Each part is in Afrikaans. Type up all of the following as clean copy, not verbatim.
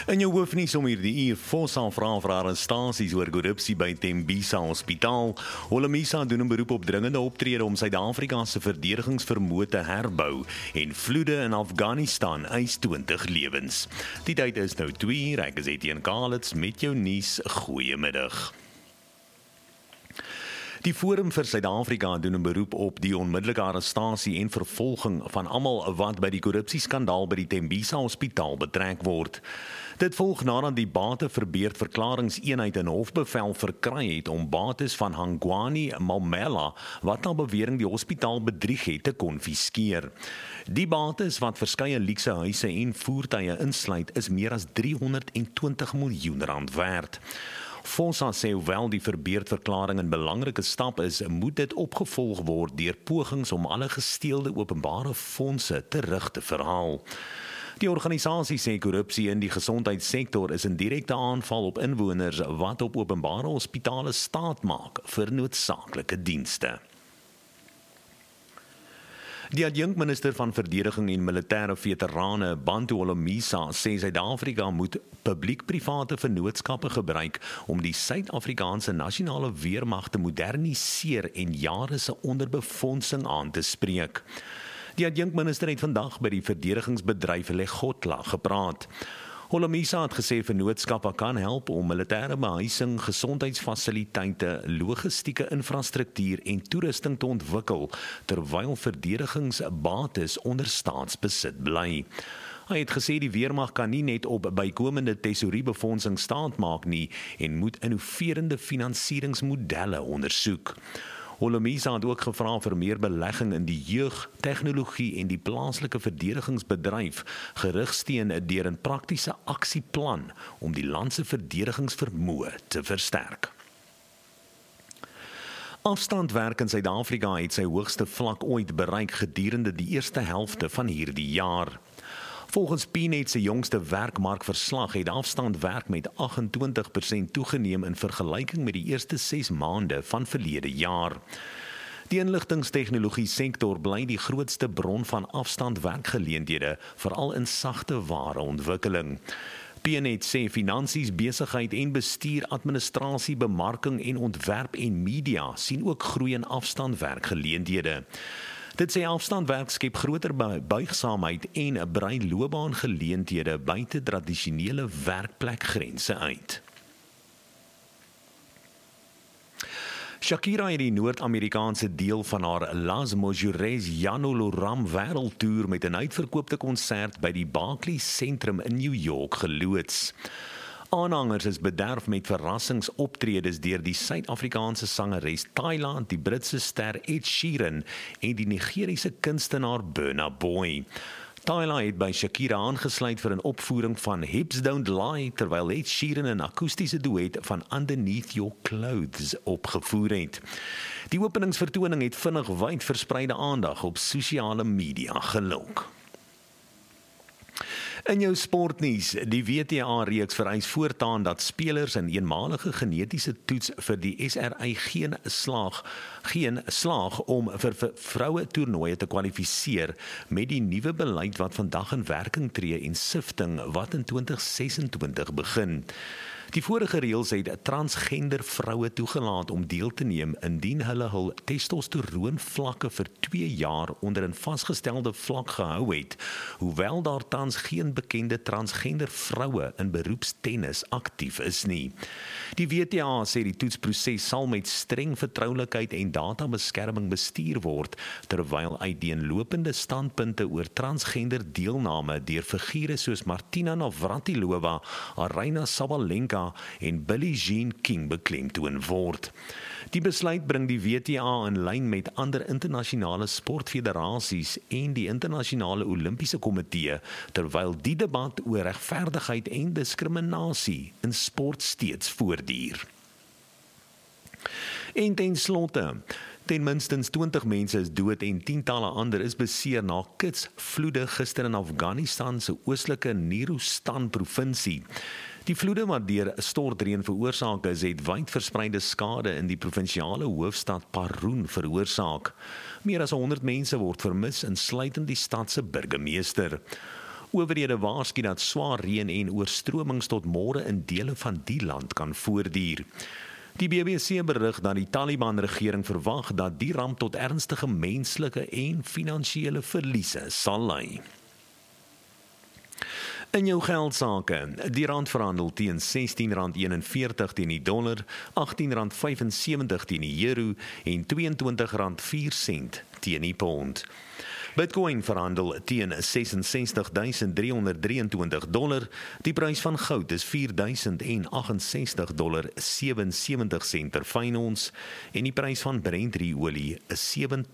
In jou hoofnuus om hierdie uur, Fossa vra vir arrestasies oor korrupsie by Tembisa Hospitaal. Holomisa doen 'n beroep op dringende optrede om Suid-Afrika se verdedigingsvermoë te herbou en vloede in Afghanistan eis 20 lewens. Die tyd is nou 2:00, ek is Etienne Kalitz met jou nuus. Goeiemiddag. Die Forum vir Suid-Afrika doen 'n beroep op die onmiddellike arrestasie en vervolging van almal wat by die korrupsieskandaal by die Tembisa Hospitaal betrek word. Dit volg nadat die bateverbeurtverklaringseenheid 'n hofbevel verkry het om bates van Hangwani Maumela, wat na bewering die hospitaal bedrieg het, te konfiskeer. Die bates wat verskeie luukse huise en voertuie insluit, is meer as 320 miljoen rand werd. Fossa sê hoewel die verbeurtverklaring 'n belangrike stap is, moet dit opgevolg word deur pogings om alle gesteelde openbare fondse terug te verhaal. Die organisasie sê korrupsie in die gesondheidssektor is 'n direkte aanval op inwoners wat op openbare hospitale staat maak vir noodsaaklike dienste. Die adjunkminister van Verdediging en Militêre Veterane, Bantu Holomisa, sê Suid-Afrika moet publiek-private vennootskappe gebruik om die Suid-Afrikaanse nasionale weermag te moderniseer en jare se onderbefondsing aan te spreek. Die adjunkminister het vandag by die verdedigingsbedryf Legotla gepraat. Holomisa het gesê vennootskappe kan help om militêre behuising, gesondheidsfasiliteite, logistieke infrastruktuur en toerusting te ontwikkel, terwyl verdedigingsbates onder staatsbesit bly. Hy het gesê die weermag kan nie net op bykomende tesouriebefondsing staat maak nie en moet innoverende finansieringsmodelle ondersoek. Holomisa het ook gevra vir meer belegging in die jeug, tegnologie en die plaaslike verdedigingsbedryf, gerigsteun deur 'n praktiese aksieplan om die land se verdedigingsvermoë te versterk. Afstandwerk in Suid-Afrika het sy hoogste vlak ooit bereik gedurende die eerste helfte van hierdie jaar. Volgens PNet se jongste werkmarkverslag het afstandwerk met 28% toegeneem in vergelyking met die eerste 6 maande van verlede jaar. Die inligtingstegnologie sektor bly die grootste bron van afstandwerkgeleenthede, veral in sagte ware ontwikkeling. PNet sê finansies, besigheid en bestuur, administrasie, bemarking en ontwerp en media sien ook groei in afstandwerkgeleenthede. Dit sê afstandwerk skep groter buigsaamheid en 'n brei loopbaangeleenthede buite tradisionele werkplekgrense uit. Shakira het die Noord-Amerikaanse deel van haar Las Mujeres Ya No Lo Ram wêreldtoer met 'n uitverkoopte konsert by die Barclays Sentrum in New York geloods. Aanhangers is bederf met verrassingsoptredes deur die Suid-Afrikaanse sangeres Tyla, die Britse ster Ed Sheeran en die Nigeriese kunstenaar Burna Boy. Tyla het by Shakira aangesluit vir 'n opvoering van Hips Don't Lie, terwyl Ed Sheeran 'n akoestiese duet van Underneath Your Clothes opgevoer het. Die openingsvertoning het vinnig wyd verspreide aandag op sosiale media gelok. In jou sportnuus, die WTA-reeks vereis voortaan dat spelers in eenmalige genetiese toets vir die SRY geen slaag om vir vroue toernooie te kwalifiseer met die nuwe beleid wat vandag in werking tree en sifting wat in 2026 begin. Die vorige reëls het transgender vroue toegelaat om deel te neem indien hulle hul testosteroonvlakke vir 2 jaar onder 'n vasgestelde vlak gehou het, hoewel daar tans geen bekende transgender vroue in beroepstennis aktief is nie. Die WTA sê die toetsproses sal met streng vertroulikheid en databeskerming bestuur word, terwyl uiteenlopende standpunte oor transgender deelname deur figure soos Martina Navratilova, Aryna Sabalenka en Billie Jean King beklemtoon word. Die besluit bring die WTA in lyn met ander internasionale sportfederasies en die internasionale Olimpiese komitee, terwyl die debat oor regverdigheid en diskriminasie in sport steeds voortduur. En ten slotte, ten minstens 20 mense is dood en tientalle ander is beseer na kitsvloede gister in Afghanistan se oostelike Nuruzestan provinsie. Die vloede wat deur stortreën veroorsaak is, het wyd verspreide skade in die provinsiale hoofstad Paroon veroorsaak. Meer as 100 mense word vermis, insluitend die stad se burgemeester. Owerhede waarsku dat swaar reën en oorstromings tot môre in dele van die land kan voortduur. Die BBC berig dat die Taliban-regering verwag dat die ramp tot ernstige menslike en finansiële verliese sal lei. In jou geldsaake, die rand verhandel teen R16.41 teen die dollar, R18.75 teen die euro en R22.04 teen die pond. Bitcoin verhandel teen $66,323. Die prys van goud is $4,068,77 per fyn ons en die prys van Brent-olie is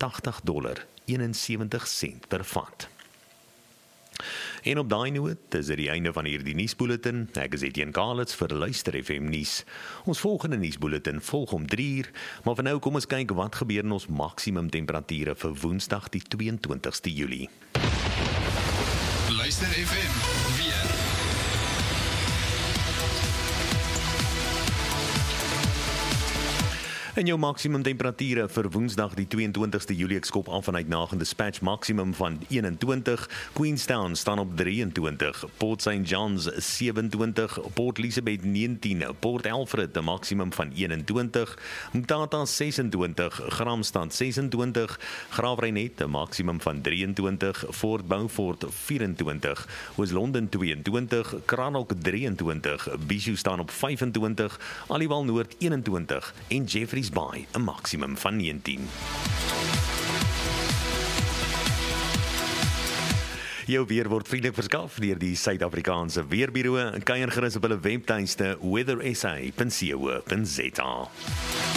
$87,71 per vat. En op daai noot is dit die einde van hierdie nuusbulletin. Ek is Etienne Kalitz vir Luister FM nuus. Ons volgende nuusbulletin volg om 3:00, maar vir nou kom ons kyk wat gebeur in ons maksimum temperature vir Woensdag die 22ste Julie. Luister FM weer. En jou maksimum temperature vir Woensdag die 22ste Julie, ek skop af vanuit Nagel Dispatch, maksimum van 21, Queenstown staan op 23, Port St. John's 27, Port Elizabeth 19, Port Alfred 'n maksimum van 21, Mthatha 26, Gramstad 26, Graafrenet 'n maksimum van 23, Fort Beaufort 24, Oos-London 22, Cranach 23, Bishu staan op 25, Aliwal Noord 21 en Jeffreys Bay 'n maksimum van 19. Jou weer word vriendelik verskaf deur die Suid-Afrikaanse Weerbureau. Kuier gerus op hulle webtuiste weathersa.co.za.